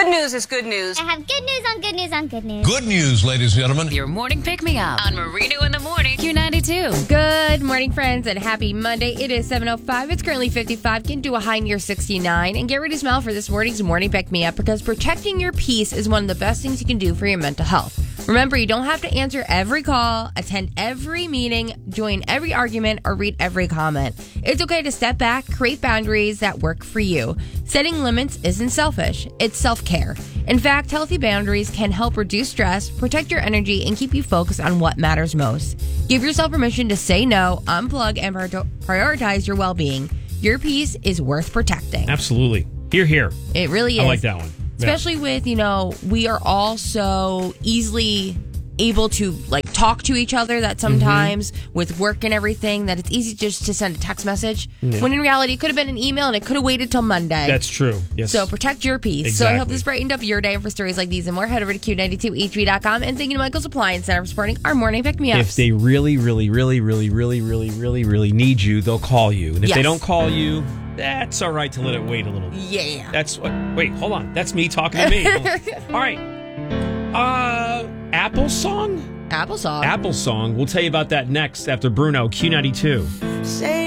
Good news is good news. I have good news on good news on good news. Good news, ladies and gentlemen. Your morning pick-me-up on Marino in the Morning, Q92. Good morning, friends, and happy Monday. It is 7:05. It's currently 55. Get into a high near 69. And get ready to smile for this morning's morning pick-me-up because protecting your peace is one of the best things you can do for your mental health. Remember, you don't have to answer every call, attend every meeting, join every argument, or read every comment. It's okay to step back, create boundaries that work for you. Setting limits isn't selfish. It's self-care. In fact, healthy boundaries can help reduce stress, protect your energy, and keep you focused on what matters most. Give yourself permission to say no, unplug, and prioritize your well-being. Your peace is worth protecting. Absolutely. Hear, hear. It really is. I like that one. Especially with, we are all so easily able to talk to each other that sometimes with work and everything that it's easy just to send a text message when in reality it could have been an email and it could have waited till Monday. That's true. Yes. So protect your peace. Exactly. So I hope this brightened up your day. And for stories like these and more, head over to Q92E3.com and thank you to Michael's Appliance Center for supporting our morning pick-me-ups. If they really need you, they'll call you. And if they don't call you, that's all right to let it wait a little bit. Yeah. That's what. Wait, hold on. That's me talking to me. All right. Apple Song? Apple Song. Apple Song. We'll tell you about that next after Bruno, Q92.